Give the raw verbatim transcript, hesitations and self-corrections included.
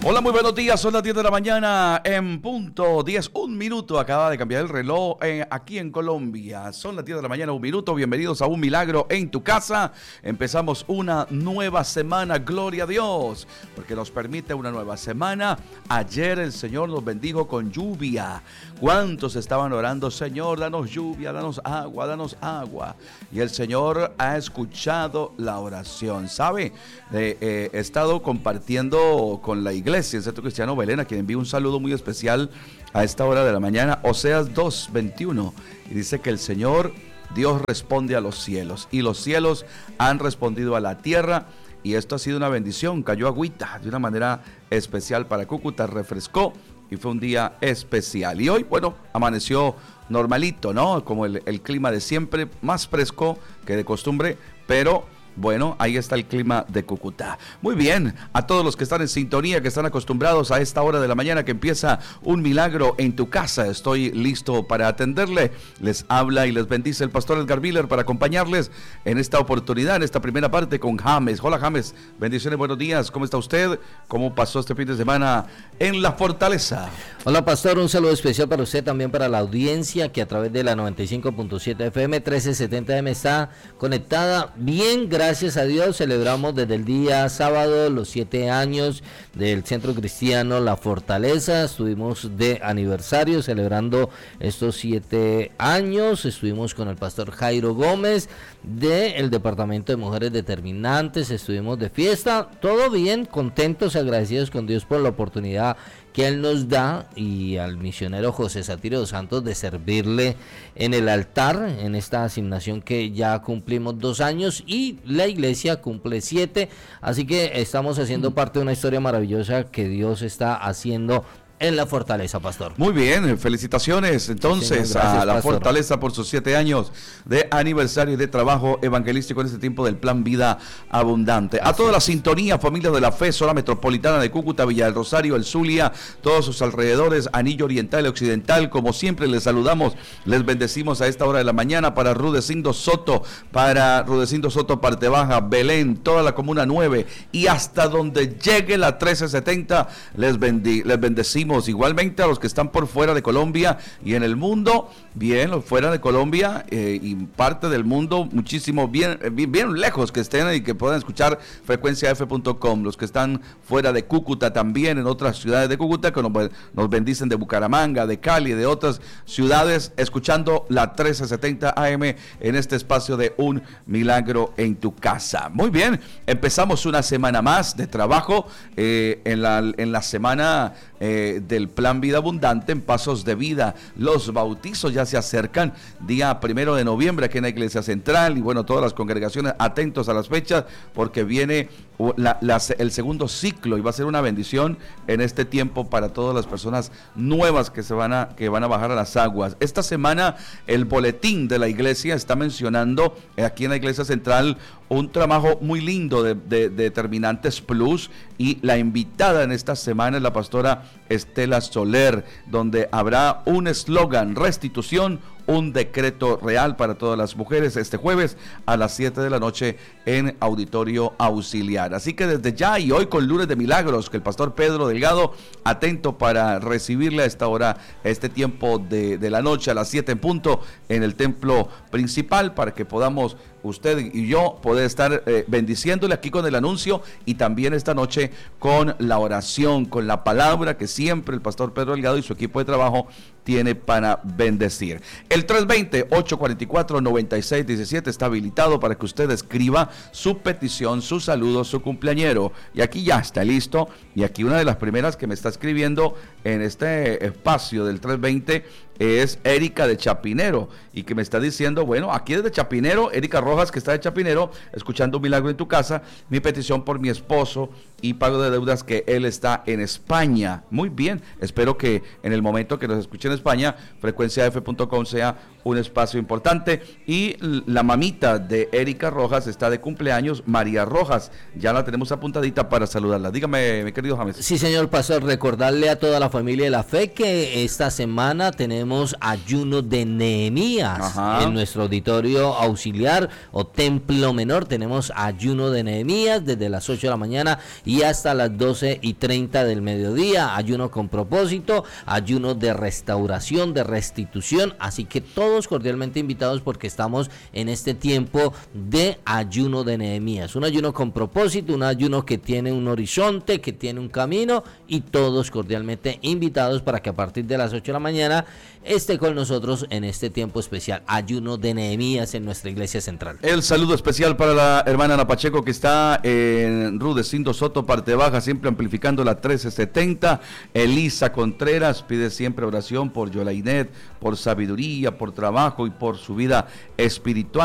Hola, muy buenos días, son las diez de la mañana en punto, diez, un minuto, acaba de cambiar el reloj eh, aquí en Colombia, son las diez de la mañana, un minuto, bienvenidos a Un Milagro en tu Casa, empezamos una nueva semana, gloria a Dios, porque nos permite una nueva semana. Ayer el Señor nos bendijo con lluvia. ¿Cuántos estaban orando? Señor, danos lluvia, danos agua, danos agua? Y el Señor ha escuchado la oración, ¿sabe? Eh, eh, he estado compartiendo con la iglesia, el Centro Cristiano Belén, a quien envío un saludo muy especial a esta hora de la mañana, Oseas dos veintiuno, y dice que el Señor, Dios responde a los cielos, y los cielos han respondido a la tierra, y esto ha sido una bendición. Cayó agüita de una manera especial para Cúcuta, refrescó, y fue un día especial. Y hoy, bueno, amaneció normalito, ¿no? Como el, el clima de siempre, más fresco que de costumbre, pero bueno, ahí está el clima de Cúcuta. Muy bien, a todos los que están en sintonía, que están acostumbrados a esta hora de la mañana que empieza Un Milagro en tu Casa, estoy listo para atenderle. Les habla y les bendice el pastor Edgar Miller para acompañarles en esta oportunidad, en esta primera parte con James. Hola James, bendiciones, buenos días, ¿cómo está usted? ¿Cómo pasó este fin de semana en La Fortaleza? Hola pastor, un saludo especial para usted, también para la audiencia que a través de la noventa y cinco punto siete F M, trece setenta M está conectada. Bien, gracias. Gracias a Dios, celebramos desde el día sábado los siete años del Centro Cristiano La Fortaleza. Estuvimos de aniversario celebrando estos siete años. Estuvimos con el pastor Jairo Gómez del Departamento de Mujeres Determinantes. Estuvimos de fiesta, todo bien, contentos y agradecidos con Dios por la oportunidad que Él nos da, y al misionero José Satirio dos Santos de servirle en el altar en esta asignación que ya cumplimos dos años y la iglesia cumple siete, así que estamos haciendo parte de una historia maravillosa que Dios está haciendo en La Fortaleza, pastor. Muy bien, felicitaciones entonces, sí, gracias, a La pastor. Fortaleza por sus siete años de aniversario y de trabajo evangelístico en este tiempo del Plan Vida Abundante. Así a toda es. La sintonía, familia de la fe, zona metropolitana de Cúcuta, Villa del Rosario, El Zulia, todos sus alrededores, Anillo Oriental y Occidental, como siempre les saludamos, les bendecimos a esta hora de la mañana para Rudecindo Soto, para Rudecindo Soto, Parte Baja, Belén, toda la Comuna nueve y hasta donde llegue la trece setenta, les, bendi- les bendecimos. Igualmente a los que están por fuera de Colombia y en el mundo, bien, los fuera de Colombia eh, y parte del mundo, muchísimo, bien, bien, bien lejos que estén y que puedan escuchar frecuencia f punto com, los que están fuera de Cúcuta también, en otras ciudades de Cúcuta, que nos, nos bendicen de Bucaramanga, de Cali, de otras ciudades, escuchando la trece setenta A M en este espacio de Un Milagro en tu Casa. Muy bien, empezamos una semana más de trabajo eh, en, la, en la semana Eh, del Plan Vida Abundante en Pasos de Vida. Los bautizos ya se acercan, día primero de noviembre aquí en la Iglesia Central, y bueno, todas las congregaciones atentos a las fechas porque viene la, la, el segundo ciclo y va a ser una bendición en este tiempo para todas las personas nuevas que se van a, que van a bajar a las aguas. Esta semana el boletín de la iglesia está mencionando aquí en la Iglesia Central un trabajo muy lindo de, de, de Determinantes Plus, y la invitada en esta semana es la pastora Estela Soler, donde habrá un eslogan: restitución, un decreto real para todas las mujeres, este jueves a las siete de la noche en Auditorio Auxiliar. Así que desde ya, y hoy con Lunes de Milagros, que el pastor Pedro Delgado, atento para recibirle a esta hora, este tiempo de, de la noche a las siete en punto en el templo principal, para que podamos usted y yo poder estar eh, bendiciéndole aquí con el anuncio, y también esta noche con la oración, con la palabra que siempre el pastor Pedro Delgado y su equipo de trabajo tiene para bendecir. El tres veinte, ocho cuarenta y cuatro, noventa y seis diecisiete está habilitado para que usted escriba su petición, su saludo, su cumpleañero. Y aquí ya está listo. Y aquí una de las primeras que me está escribiendo en este espacio del tres veinte es Erika de Chapinero, y que me está diciendo, bueno, aquí desde Chapinero, Erika Rojas, que está de Chapinero, escuchando Un Milagro en tu Casa, mi petición por mi esposo y pago de deudas, que él está en España. Muy bien, espero que en el momento que nos escuche en España, frecuencia f punto com sea un espacio importante. Y la mamita de Erika Rojas está de cumpleaños, María Rojas, ya la tenemos apuntadita para saludarla. Dígame, mi querido James. Sí, señor pastor, recordarle a toda la familia de la fe que esta semana tenemos ayuno de Nehemías. Ajá. En nuestro auditorio auxiliar o templo menor tenemos ayuno de Nehemías desde las ocho de la mañana y hasta las doce y treinta del mediodía, ayuno con propósito, ayuno de restauración, de restitución, así que todos cordialmente invitados porque estamos en este tiempo de ayuno de Nehemías, un ayuno con propósito, un ayuno que tiene un horizonte, que tiene un camino, y todos cordialmente invitados para que a partir de las ocho de la mañana esté con nosotros en este tiempo especial, ayuno de Nehemías en nuestra iglesia central. El saludo especial para la hermana Ana Pacheco, que está en Rudecindo Soto, parte baja, siempre amplificando la trece setenta. Elisa Contreras pide siempre oración por Yolainet, por sabiduría, por trabajo y por su vida espiritual.